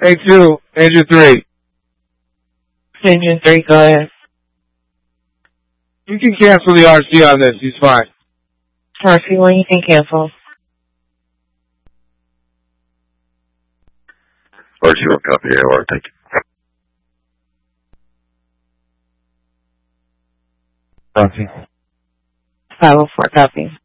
A2, engine 3. Engine 3, go ahead. You can cancel the RC on this. He's fine. RC 1, you can cancel. RC 1, copy AOR, thank you. 504, copy.